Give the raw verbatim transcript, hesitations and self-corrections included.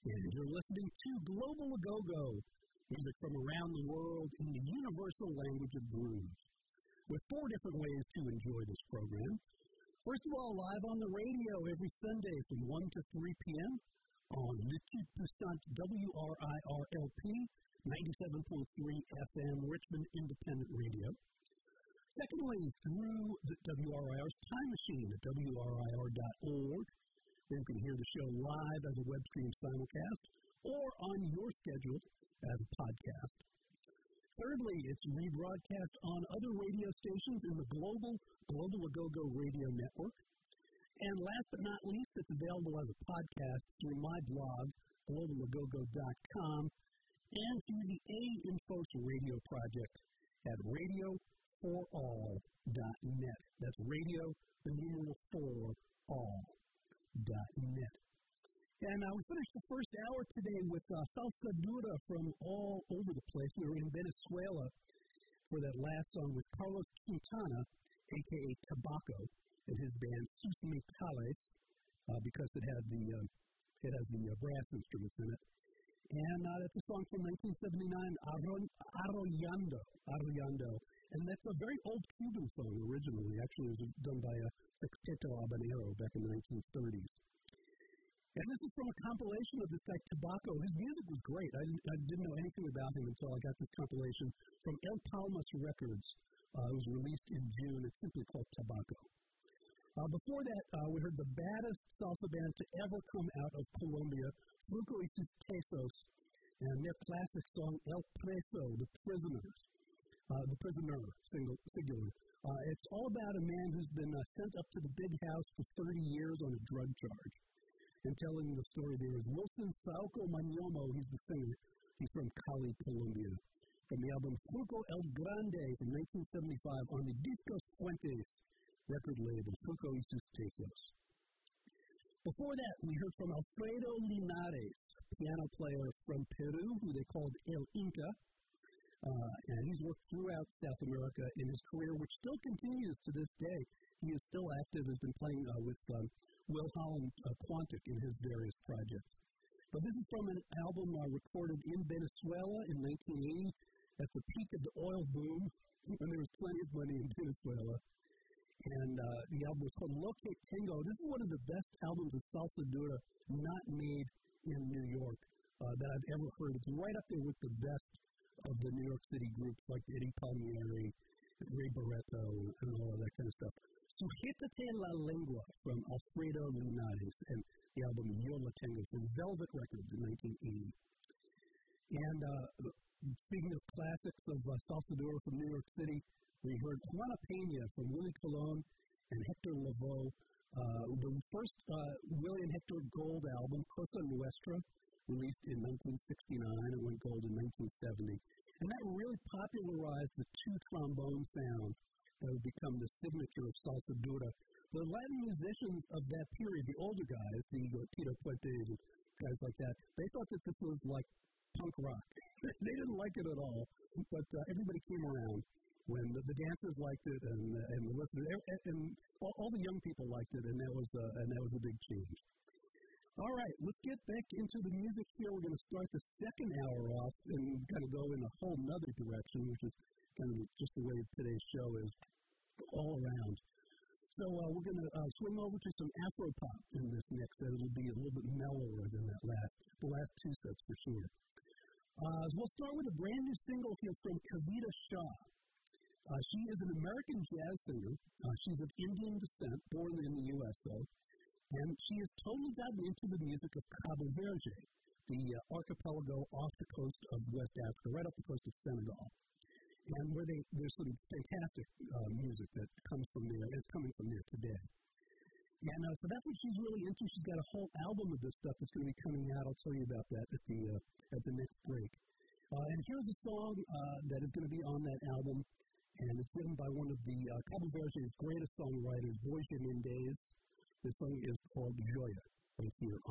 And you're listening to Global A-Go-Go, music from around the world in the universal language of grooves, with four different ways to enjoy this program. First of all, live on the radio every Sunday from one to three p.m. on Little Percent W R I R L P, ninety-seven point three F M, Richmond Independent Radio. Secondly, through the W R I R's time machine at W R I R dot org, where you can hear the show live as a web stream simulcast or on your schedule as a podcast. Thirdly, it's rebroadcast on other radio stations in the global Global A-Go-Go radio network. And last but not least, it's available as a podcast through my blog, global a go go dot com, and through the A-Infos radio project at radio for all dot net. That's radio, the numeral four, all dot net. And uh, we finished the first hour today with uh, salsa dura from all over the place. We were in Venezuela for that last song with Carlos Quintana, a k a. Tabaco, and his band Sus Metales, uh, because it had the uh, it has the uh, brass instruments in it. And uh, that's a song from nineteen seventy-nine, Arrollando, Arrollando. And that's a very old Cuban song originally. Actually, it was done by a Sexteto Habanero back in the nineteen thirties. And this is from a compilation of this guy, Tabaco. His music was great. I didn't, I didn't know anything about him until I got this compilation from El Palmas Records. Uh, it was released in June. It's simply called Tabaco. Uh, before that, uh, we heard the baddest salsa band to ever come out of Colombia, Fruco y sus Tesos, and their classic song, El Preso, The Prisoners. Uh, the Prisoner, single, singular. Uh, it's all about a man who's been uh, sent up to the big house for thirty years on a drug charge. And telling the story there is Wilson Sauco Mañomo. He's the singer. He's from Cali, Colombia. From the album Fruco El Grande from nineteen seventy-five on the Discos Fuentes record label, Fruco y sus Tesos. Before that, we heard from Alfredo Linares, piano player from Peru, who they called El Inca. Uh, and he's worked throughout South America in his career, which still continues to this day. He is still active, has been playing uh, with um, Will Holland uh, Quantic in his various projects. But this is from an album uh, recorded in Venezuela in nineteen eighty at the peak of the oil boom, when there was plenty of money in Venezuela. And uh, the album was called Lo Que Tengo. This is one of the best albums of salsa dura not made in New York uh, that I've ever heard. It's right up there with the best of the New York City groups like Eddie Palmieri, Ray Barretto, and all of that kind of stuff. Sujétate la Lengua from Alfredo Linares and the album Yo La Tengo from Velvet Records in nineteen eighty. And uh, speaking of classics of uh, salsa dura from New York City, we heard Juana Peña from Willie Colon and Hector Lavoe. Uh, the first uh, Willie and Hector Gold album, Cosa Nuestra, released in nineteen sixty-nine and went gold in nineteen seventy. And that really popularized the two-trombone sound that would become the signature of salsa dura. The Latin musicians of that period, the older guys, the uh, Tito Puentes and guys like that, they thought that this was like punk rock. They didn't like it at all, but uh, everybody came around when the, the dancers liked it and, uh, and the listeners, and, and all, all the young people liked it, and that was uh, and that was a big change. All right, let's get back into the music here. We're going to start the second hour off and kind of go in a whole nother direction, which is kind of just the way today's show is all around. So uh, we're going to uh, swing over to some Afro-pop in this next set. It'll be a little bit mellower than that last, the last two sets for sure. Uh, we'll start with a brand new single here from Kavita Shah. Uh, she is an American jazz singer. Uh, she's of Indian descent, born in the U S though. And she has totally gotten into the music of Cabo Verde, the uh, archipelago off the coast of West Africa, right off the coast of Senegal. And where they, there's some fantastic uh, music that comes from there, is coming from there today. And uh, so that's what she's really into. She's got a whole album of this stuff that's going to be coming out. I'll tell you about that at the uh, at the next break. Uh, and here's a song uh, that is going to be on that album, and it's written by one of the uh, Cabo Verde's greatest songwriters, Borja Mendez. This song is called Joya, right here